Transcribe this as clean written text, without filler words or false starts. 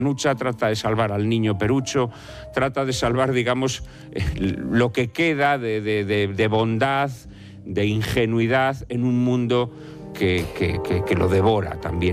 Nucha trata de salvar al niño Perucho, trata de salvar, digamos, lo que queda de bondad, de ingenuidad en un mundo que lo devora también.